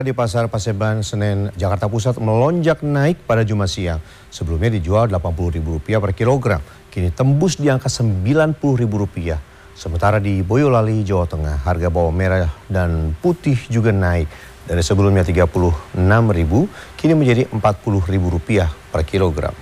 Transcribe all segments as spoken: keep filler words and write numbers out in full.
Di Pasar Paseban, Senen, Jakarta Pusat melonjak naik pada Jumat siang. Sebelumnya dijual delapan puluh ribu rupiah per kilogram, kini tembus di angka sembilan puluh ribu rupiah. Sementara di Boyolali, Jawa Tengah, harga bawang merah dan putih juga naik. Dari sebelumnya tiga puluh enam ribu, kini menjadi empat puluh ribu rupiah per kilogram.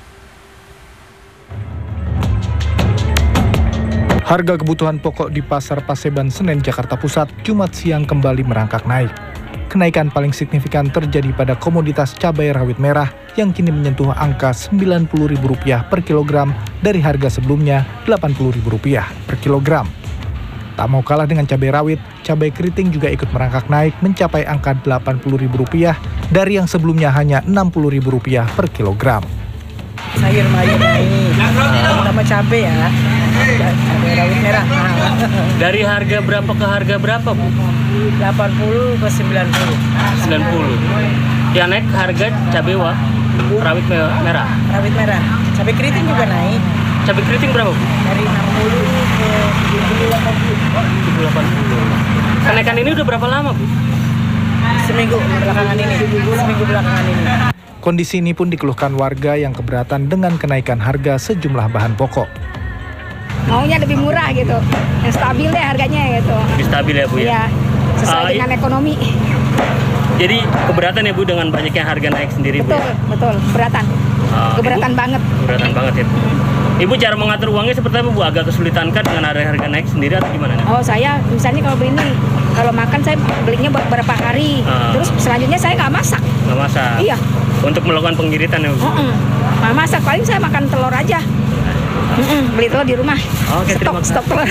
Harga kebutuhan pokok di Pasar Paseban, Senen, Jakarta Pusat, Jumat siang kembali merangkak naik. Kenaikan paling signifikan terjadi pada komoditas cabai rawit merah yang kini menyentuh angka sembilan puluh ribu rupiah per kilogram dari harga sebelumnya delapan puluh ribu rupiah per kilogram. Tak mau kalah dengan cabai rawit, cabai keriting juga ikut merangkak naik mencapai angka delapan puluh ribu rupiah dari yang sebelumnya hanya enam puluh ribu rupiah per kilogram. Sayur mayur naik, terutama cabai ya, cabai rawit merah. Dari harga berapa ke harga berapa, Bu? delapan puluh ke sembilan puluh. sembilan puluh. Yang naik harga cabai wa, rawit merah. Rawit merah. Cabai keriting juga naik. Cabai keriting berapa, Bu? Dari enam puluh ke tujuh puluh delapan puluh. tujuh puluh delapan puluh. Kenaikan ini udah berapa lama, Bu? Seminggu belakangan ini. Seminggu belakangan ini. Kondisi ini pun dikeluhkan warga yang keberatan dengan kenaikan harga sejumlah bahan pokok. Maunya lebih murah gitu, yang stabil deh harganya gitu. Lebih stabil ya, Bu ya? Iya, sesuai uh, dengan ekonomi. Jadi keberatan ya, Bu, dengan banyaknya harga naik sendiri, betul, Bu? Betul, ya? betul, keberatan. Uh, keberatan Ibu, banget. Keberatan banget ya, Bu. Ibu cara mengatur uangnya seperti apa, Bu? Agak kesulitan kan dengan harga harga naik sendiri atau gimana? Oh, saya misalnya kalau beli ini, kalau makan saya belinya beberapa hari, uh, terus selanjutnya saya nggak masak. Nggak masak? Iya. Untuk melakukan pengiritan ya, Bu? Uh -uh. Nggak masak, paling saya makan telur aja. Uh -uh. Beli telur di rumah. Oke, stok, stok telur.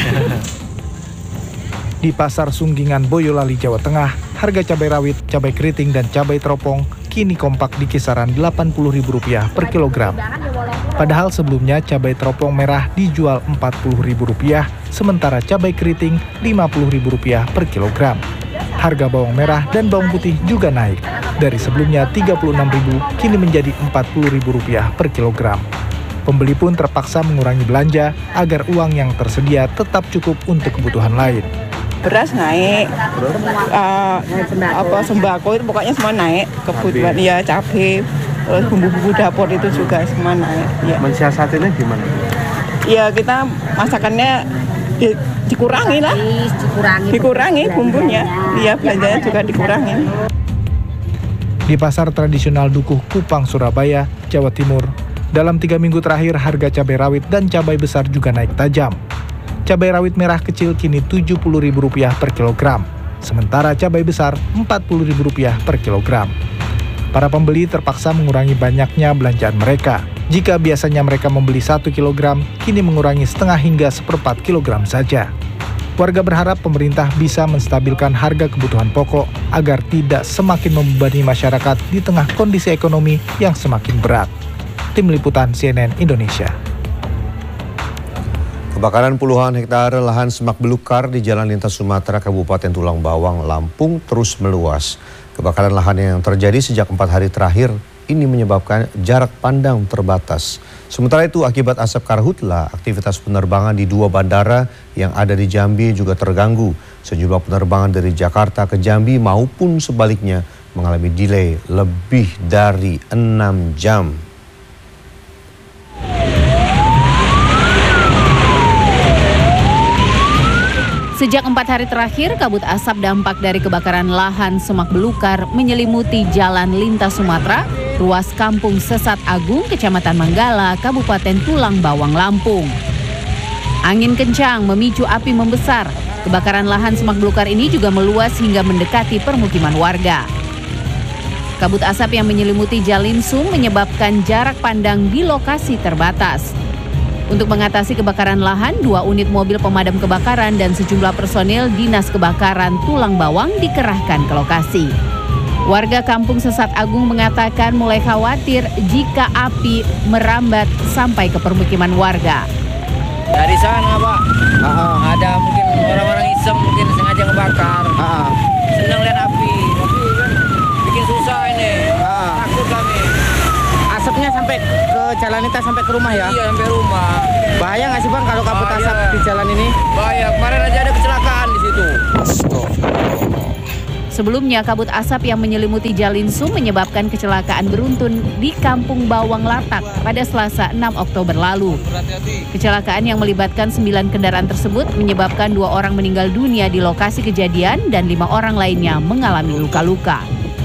Di Pasar Sunggingan, Boyolali, Jawa Tengah, harga cabai rawit, cabai keriting, dan cabai teropong kini kompak di kisaran delapan puluh ribu rupiah per kilogram. Padahal sebelumnya cabai teropong merah dijual empat puluh ribu rupiah, sementara cabai keriting lima puluh ribu rupiah per kilogram. Harga bawang merah dan bawang putih juga naik. Dari sebelumnya tiga puluh enam ribu, kini menjadi empat puluh ribu rupiah per kilogram. Pembeli pun terpaksa mengurangi belanja agar uang yang tersedia tetap cukup untuk kebutuhan lain. Beras naik, uh, apa sembako itu pokoknya semua naik, kebutuhan ya cabai, terus bumbu-bumbu dapur itu juga semua naik. Ya. Mensiasatinya gimana? Ya kita masakannya ya, dikurangi lah, dikurangi, dikurangi bumbunya, iya belanjanya juga dikurangi. Di pasar tradisional Dukuh, Kupang, Surabaya, Jawa Timur, dalam tiga minggu terakhir harga cabai rawit dan cabai besar juga naik tajam. Cabai rawit merah kecil kini tujuh puluh ribu rupiah per kilogram, sementara cabai besar empat puluh ribu rupiah per kilogram. Para pembeli terpaksa mengurangi banyaknya belanjaan mereka. Jika biasanya mereka membeli satu kilogram, kini mengurangi setengah hingga seperempat kilogram saja. Warga berharap pemerintah bisa menstabilkan harga kebutuhan pokok agar tidak semakin membebani masyarakat di tengah kondisi ekonomi yang semakin berat. Tim Liputan C N N Indonesia. Kebakaran puluhan hektar lahan semak belukar di Jalan Lintas Sumatera, Kabupaten Tulang Bawang, Lampung terus meluas. Kebakaran lahan yang terjadi sejak empat hari terakhir ini menyebabkan jarak pandang terbatas. Sementara itu akibat asap karhutla, aktivitas penerbangan di dua bandara yang ada di Jambi juga terganggu. Sejumlah penerbangan dari Jakarta ke Jambi maupun sebaliknya mengalami delay lebih dari enam jam. Sejak empat hari terakhir, kabut asap dampak dari kebakaran lahan semak belukar menyelimuti Jalan Lintas Sumatera, ruas Kampung Sesat Agung, Kecamatan Manggala, Kabupaten Tulang Bawang, Lampung. Angin kencang memicu api membesar. Kebakaran lahan semak belukar ini juga meluas hingga mendekati permukiman warga. Kabut asap yang menyelimuti Jalinsum menyebabkan jarak pandang di lokasi terbatas. Untuk mengatasi kebakaran lahan, dua unit mobil pemadam kebakaran dan sejumlah personil Dinas Kebakaran Tulang Bawang dikerahkan ke lokasi. Warga Kampung Sesat Agung mengatakan mulai khawatir jika api merambat sampai ke permukiman warga. Dari sana, Pak, uh-uh. ada mungkin orang-orang iseng mungkin sengaja ngebakar. Uh-uh. Senang lihat api, tapi kan bikin susah ini. Uh-uh. Takut kami. Asapnya sampai ke jalan lintas sampai ke rumah ya? Iya, sampai rumah. Bahaya nggak sih Bang kalau kabut asap di jalan ini? Bahaya, kemarin aja ada kecelakaan di situ. Sebelumnya, kabut asap yang menyelimuti Jalinsung menyebabkan kecelakaan beruntun di Kampung Bawang Latak pada Selasa enam Oktober lalu. Kecelakaan yang melibatkan sembilan kendaraan tersebut menyebabkan dua orang meninggal dunia di lokasi kejadian dan lima orang lainnya mengalami luka-luka.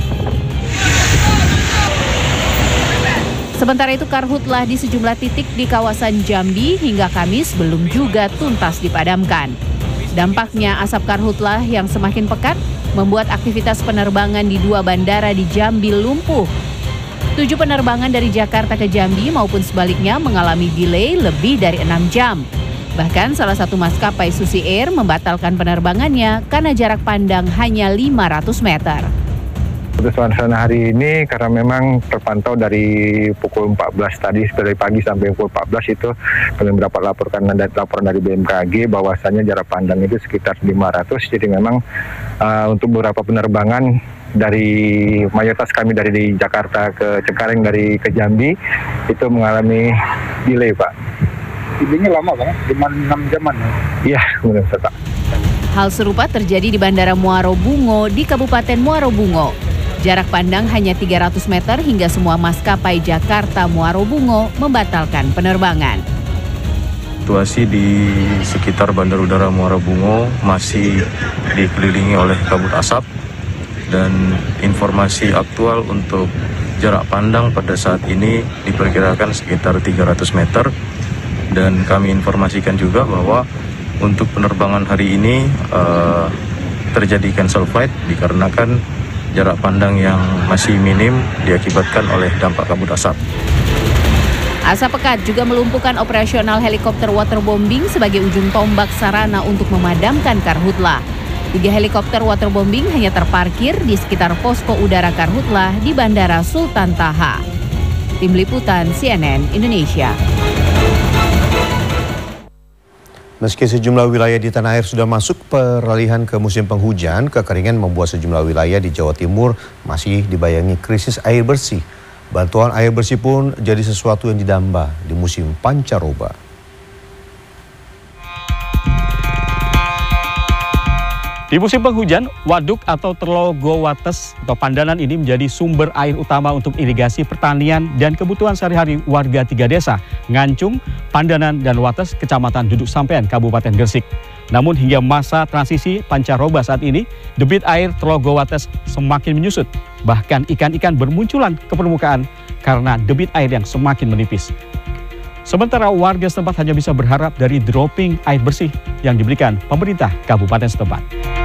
Sementara itu, karhutlah di sejumlah titik di kawasan Jambi hingga Kamis belum juga tuntas dipadamkan. Dampaknya asap karhutlah yang semakin pekat membuat aktivitas penerbangan di dua bandara di Jambi lumpuh. Tujuh penerbangan dari Jakarta ke Jambi maupun sebaliknya mengalami delay lebih dari enam jam. Bahkan salah satu maskapai Susi Air membatalkan penerbangannya karena jarak pandang hanya lima ratus meter. Untuk suasana hari ini karena memang terpantau dari pukul empat belas tadi, dari pagi sampai pukul empat belas itu kami mendapat laporan dari laporan dari B M K G bahwasanya jarak pandang itu sekitar lima ratus. Jadi memang uh, untuk beberapa penerbangan dari mayoritas kami dari di Jakarta ke Cengkareng dari ke Jambi itu mengalami delay, Pak. Delaynya lama Bang, cuma enam jaman. Iya, benar Pak. Hal serupa terjadi di Bandara Muaro Bungo di Kabupaten Muaro Bungo. Jarak pandang hanya tiga ratus meter hingga semua maskapai Jakarta Muaro Bungo membatalkan penerbangan. Situasi di sekitar Bandar Udara Muaro Bungo masih dikelilingi oleh kabut asap dan informasi aktual untuk jarak pandang pada saat ini diperkirakan sekitar tiga ratus meter dan kami informasikan juga bahwa untuk penerbangan hari ini uh, terjadi cancel flight dikarenakan jarak pandang yang masih minim diakibatkan oleh dampak kabut asap. Asap pekat juga melumpuhkan operasional helikopter waterbombing sebagai ujung tombak sarana untuk memadamkan karhutlah. Tiga helikopter waterbombing hanya terparkir di sekitar posko udara karhutlah di Bandara Sultan Taha. Tim Liputan C N N Indonesia. Meski sejumlah wilayah di tanah air sudah masuk peralihan ke musim penghujan, kekeringan membuat sejumlah wilayah di Jawa Timur masih dibayangi krisis air bersih. Bantuan air bersih pun jadi sesuatu yang didamba di musim pancaroba. Di musim penghujan, waduk atau Telogo Wates atau Pandanan ini menjadi sumber air utama untuk irigasi pertanian dan kebutuhan sehari-hari warga tiga desa, Ngancung, Pandanan, dan Wates, Kecamatan Duduk Sampean, Kabupaten Gresik. Namun hingga masa transisi pancaroba saat ini, debit air Telogo Wates semakin menyusut. Bahkan ikan-ikan bermunculan ke permukaan karena debit air yang semakin menipis. Sementara warga setempat hanya bisa berharap dari dropping air bersih yang diberikan pemerintah kabupaten setempat.